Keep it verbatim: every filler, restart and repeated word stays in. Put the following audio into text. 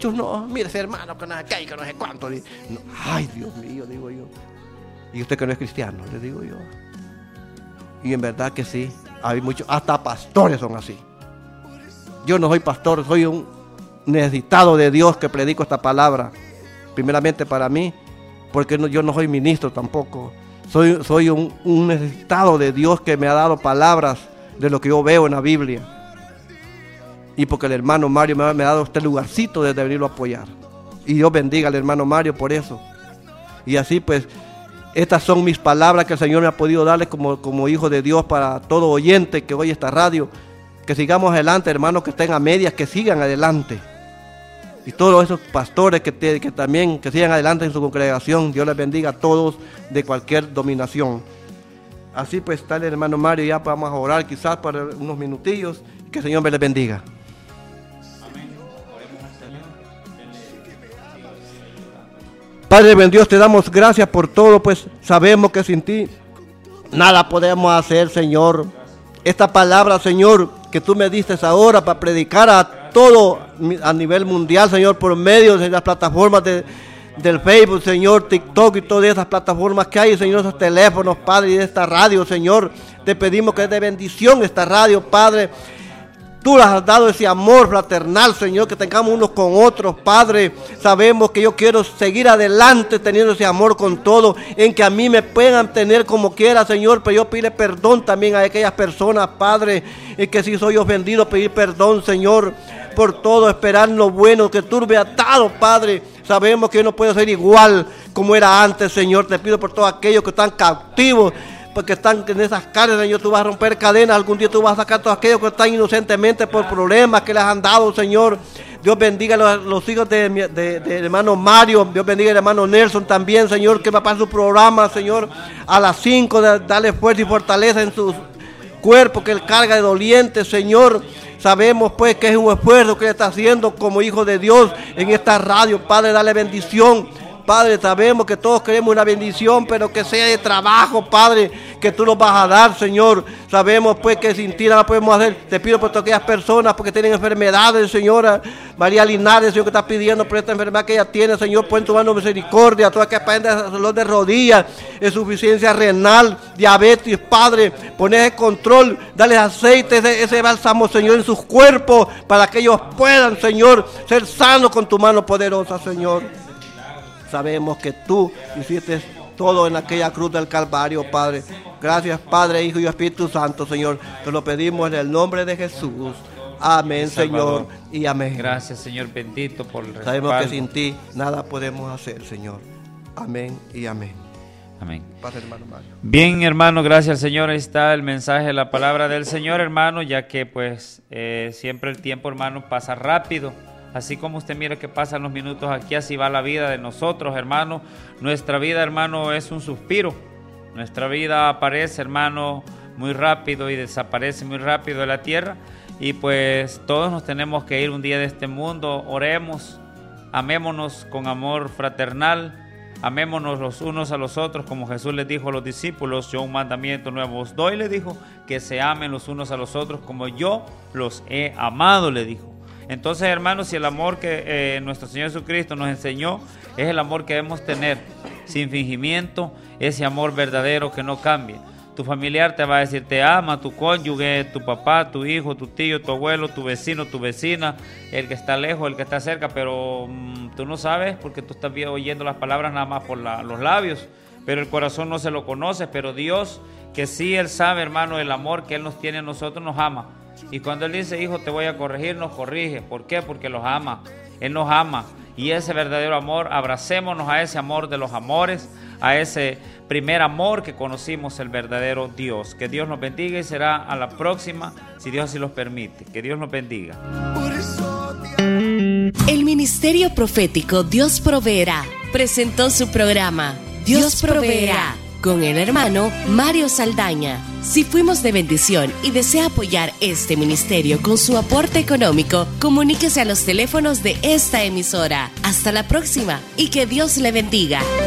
muchos no, mire ese hermano que no sé qué, que no sé cuánto. No, ay, Dios mío, digo yo. Y usted que no es cristiano, le digo yo. Y en verdad que sí, hay muchos, hasta pastores son así. Yo no soy pastor, soy un necesitado de Dios que predico esta palabra. Primeramente para mí, porque no, yo no soy ministro tampoco. Soy, soy un, un necesitado de Dios que me ha dado palabras de lo que yo veo en la Biblia. Y porque el hermano Mario me ha, me ha dado este lugarcito de venirlo a apoyar. Y Dios bendiga al hermano Mario por eso. Y así pues, estas son mis palabras que el Señor me ha podido darles como, como hijo de Dios para todo oyente que oye esta radio. Que sigamos adelante, hermanos que estén a medias, que sigan adelante. Y todos esos pastores que, te, que también que sigan adelante en su congregación. Dios les bendiga a todos de cualquier dominación. Así pues está el hermano Mario, ya vamos a orar quizás por unos minutillos. Que el Señor me les bendiga. Padre buen Dios, te damos gracias por todo, pues sabemos que sin ti nada podemos hacer, Señor. Esta palabra, Señor, que tú me diste ahora para predicar a todo a nivel mundial, Señor, por medio de las plataformas de, del Facebook, Señor, TikTok y todas esas plataformas que hay, Señor, esos teléfonos, Padre, y de esta radio, Señor. Te pedimos que es de bendición esta radio, Padre. Tú les has dado ese amor fraternal, Señor, que tengamos unos con otros, Padre. Sabemos que yo quiero seguir adelante teniendo ese amor con todo, en que a mí me puedan tener como quiera, Señor, pero yo pide perdón también a aquellas personas, Padre, y que si soy ofendido, pedir perdón, Señor, por todo, esperar lo bueno que tú me has dado, Padre. Sabemos que yo no puedo ser igual como era antes, Señor. Te pido por todos aquellos que están cautivos, porque están en esas cárceles, Señor, tú vas a romper cadenas, algún día tú vas a sacar a todos aquellos que están inocentemente por problemas que les han dado, Señor. Dios bendiga a los, los hijos de, de, de hermano Mario, Dios bendiga al hermano Nelson también, Señor, que va para su programa, Señor, a las cinco, de, darle fuerza y fortaleza en su cuerpo, que él carga de doliente, Señor. Sabemos pues que es un esfuerzo que él está haciendo como hijo de Dios en esta radio, Padre, dale bendición. Padre, sabemos que todos queremos una bendición, pero que sea de trabajo, Padre, que tú nos vas a dar, Señor. Sabemos, pues, que sin ti nada podemos hacer. Te pido por todas aquellas personas porque tienen enfermedades, Señora. María Linares, Señor, que está pidiendo por esta enfermedad que ella tiene, Señor, pon tu mano de misericordia. Todas aquellas pacientes de dolor de rodillas, insuficiencia renal, diabetes, Padre, poner el control, dale aceite, ese, ese bálsamo, Señor, en sus cuerpos, para que ellos puedan, Señor, ser sanos con tu mano poderosa, Señor. Sabemos que tú hiciste todo en aquella cruz del Calvario, Padre. Gracias, Padre, Hijo y Espíritu Santo, Señor. Te lo pedimos en el nombre de Jesús. Amén, Señor, y amén. Gracias, Señor, bendito por el respaldo. Sabemos que sin ti nada podemos hacer, Señor. Amén y amén. Amén. Pase, hermano Mario. Bien, hermano, gracias al Señor. Ahí está el mensaje, la palabra del Señor, hermano, ya que pues eh, siempre el tiempo, hermano, pasa rápido. Así como usted mira que pasan los minutos aquí, así va la vida de nosotros, hermano. Nuestra vida, hermano, es un suspiro. Nuestra vida aparece, hermano, muy rápido y desaparece muy rápido de la tierra. Y pues todos nos tenemos que ir un día de este mundo. Oremos, amémonos con amor fraternal, amémonos los unos a los otros, como Jesús les dijo a los discípulos: yo un mandamiento nuevo os doy, le dijo, que se amen los unos a los otros como yo los he amado, le dijo. Entonces, hermanos, si el amor que eh, nuestro Señor Jesucristo nos enseñó es el amor que debemos tener, sin fingimiento, ese amor verdadero que no cambia. Tu familiar te va a decir te ama, tu cónyuge, tu papá, tu hijo, tu tío, tu abuelo, tu vecino, tu vecina, el que está lejos, el que está cerca, pero mmm, tú no sabes porque tú estás oyendo las palabras nada más por la, los labios, pero el corazón no se lo conoce. Pero Dios, que sí Él sabe, hermano, el amor que Él nos tiene a nosotros, nos ama. Y cuando Él dice, hijo, te voy a corregir, nos corrige. ¿Por qué? Porque los ama. Él nos ama. Y ese verdadero amor, abracémonos a ese amor de los amores, a ese primer amor que conocimos, el verdadero Dios. Que Dios nos bendiga y será a la próxima, si Dios así los permite. Que Dios nos bendiga. El Ministerio Profético Dios Proveerá presentó su programa Dios Proveerá con el hermano Mario Saldaña. Si fuimos de bendición y desea apoyar este ministerio con su aporte económico, comuníquese a los teléfonos de esta emisora. Hasta la próxima y que Dios le bendiga.